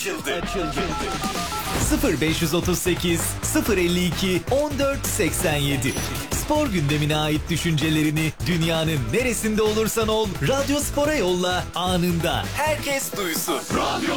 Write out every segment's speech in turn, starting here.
Açıldı. 0538 052 1487. Spor gündemine ait düşüncelerini dünyanın neresinde olursan ol Radyo Spor'a yolla, anında herkes duysun. Radyo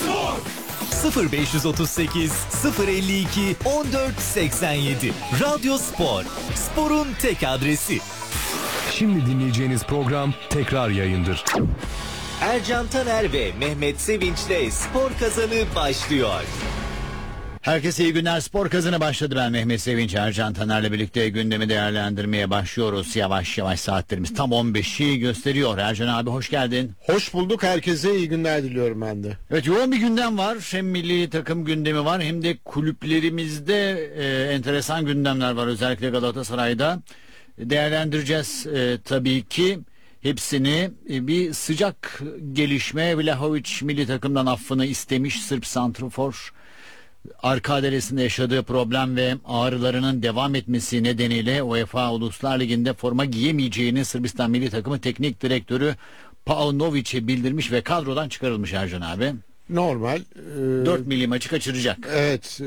Spor 0538 052 1487. Radyo Spor, sporun tek adresi. Şimdi dinleyeceğiniz program tekrar yayındır. Ercan Taner ve Mehmet Sevinç'le Spor Kazanı başlıyor. Herkese iyi günler. Spor Kazanı başladı. Ben Mehmet Sevinç, Ercan Taner'le birlikte gündemi değerlendirmeye başlıyoruz. Yavaş yavaş saatlerimiz tam 15'i gösteriyor. Ercan abi hoş geldin. Hoş bulduk. Herkese iyi günler diliyorum ben de. Evet, yoğun bir gündem var. Hem milli takım gündemi var hem de kulüplerimizde enteresan gündemler var. Özellikle Galatasaray'da. Değerlendireceğiz tabii ki. Hepsini. Bir sıcak gelişme, Vlahovic milli takımdan affını istemiş. Sırp santrafor arka adresinde yaşadığı problem ve ağrılarının devam etmesi nedeniyle UEFA Uluslar Ligi'nde forma giyemeyeceğini Sırbistan milli takımı teknik direktörü Paunovic'e bildirmiş ve kadrodan çıkarılmış Ercan abi. Normal. 4 milli maçı kaçıracak. Evet.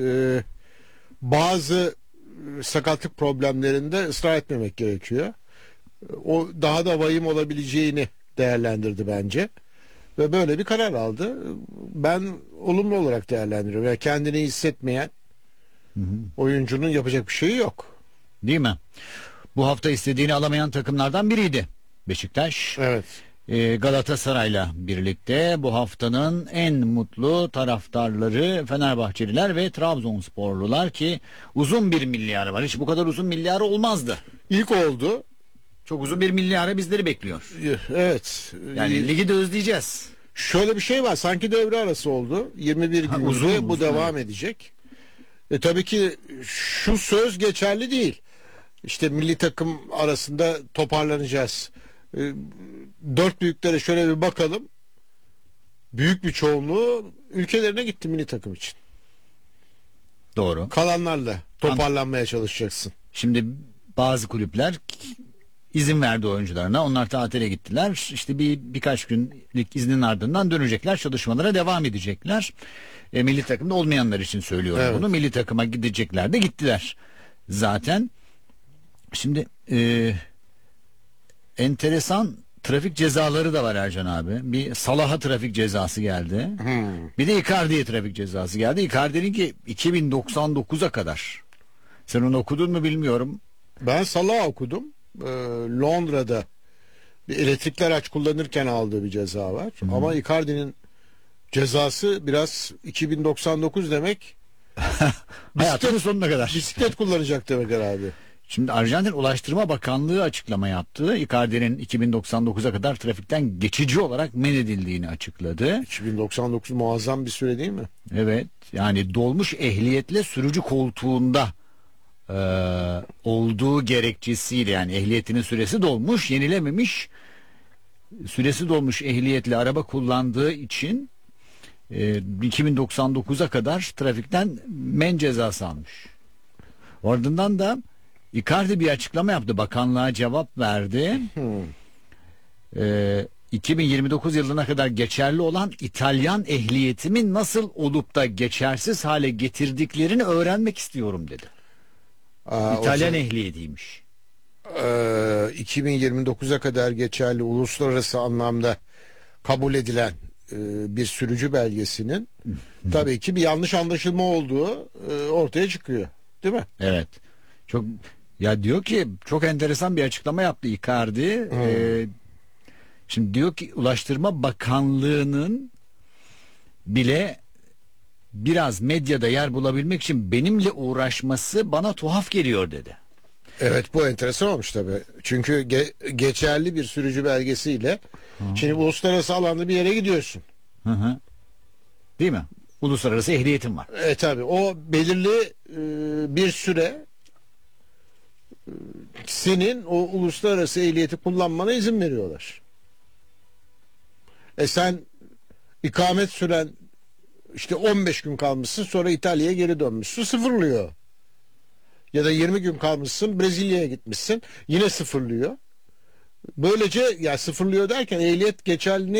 Bazı sakatlık problemlerinde ısrar etmemek gerekiyor. O daha da vahim olabileceğini değerlendirdi bence. Ve böyle bir karar aldı. Ben olumlu olarak değerlendiriyorum. Yani kendini hissetmeyen oyuncunun yapacak bir şeyi yok. Değil mi? Bu hafta istediğini alamayan takımlardan biriydi Beşiktaş. Evet. Galatasaray'la birlikte bu haftanın en mutlu taraftarları Fenerbahçeliler ve Trabzonsporlular ki uzun bir milli ara var. Hiç bu kadar uzun milli ara olmazdı. İlk oldu. Çok uzun bir milli ara bizleri bekliyor. Evet. Yani ligi de özleyeceğiz. Şöyle bir şey var. Sanki devre arası oldu. 21 günde uzun, bu devam edecek. Tabii ki şu söz geçerli değil. İşte milli takım arasında toparlanacağız. Dört büyüklere şöyle bir bakalım. Büyük bir çoğunluğu ülkelerine gitti milli takım için. Doğru. Kalanlarla toparlanmaya çalışacaksın. Şimdi bazı kulüpler izin verdi oyuncularına. Onlar tatile gittiler. İşte birkaç günlük iznin ardından dönecekler. Çalışmalara devam edecekler. Milli takımda olmayanlar için söylüyorum evet. bunu. Milli takıma gidecekler de gittiler. Zaten şimdi enteresan trafik cezaları da var Ercan abi. Bir Salah'a trafik cezası geldi. Bir de Icardi'ye trafik cezası geldi. Icardi'ninki 2099'a kadar. Sen onu okudun mu bilmiyorum. Ben Salah'ı okudum. Londra'da bir elektrikli araç kullanırken aldığı bir ceza var. Ama Icardi'nin cezası biraz 2099 demek. Hayatının sonuna kadar. Bisiklet kullanacak demek herhalde. Şimdi Arjantin Ulaştırma Bakanlığı açıklama yaptı. Icardi'nin 2099'a kadar trafikten geçici olarak men edildiğini açıkladı. 2099 muazzam bir süre değil mi? Evet, yani dolmuş ehliyetle sürücü koltuğunda olduğu gerekçesiyle, yani ehliyetinin süresi dolmuş, yenilememiş, süresi dolmuş ehliyetle araba kullandığı için 2099'a kadar trafikten men cezası almış. Ardından da Icardi bir açıklama yaptı, bakanlığa cevap verdi. 2029 yılına kadar geçerli olan İtalyan ehliyetimin nasıl olup da geçersiz hale getirdiklerini öğrenmek istiyorum dedi. İtalyan ehliyetiymiş. 2029'a kadar geçerli uluslararası anlamda kabul edilen bir sürücü belgesinin tabii ki bir yanlış anlaşılma olduğu ortaya çıkıyor. Değil mi? Evet. Çok, ya diyor ki çok enteresan bir açıklama yaptı Icardi. Şimdi diyor ki Ulaştırma Bakanlığı'nın bile biraz medyada yer bulabilmek için benimle uğraşması bana tuhaf geliyor dedi. Evet, bu enteresan olmuş tabii. Çünkü geçerli bir sürücü belgesiyle şimdi uluslararası alanda bir yere gidiyorsun. Değil mi? Uluslararası ehliyetim var. Tabii o belirli bir süre senin o uluslararası ehliyeti kullanmana izin veriyorlar. Sen ikamet süren işte 15 gün kalmışsın, sonra İtalya'ya geri dönmüşsün, sıfırlıyor. Ya da 20 gün kalmışsın, Brezilya'ya gitmişsin, yine sıfırlıyor. Böylece ya sıfırlıyor derken ehliyet geçerli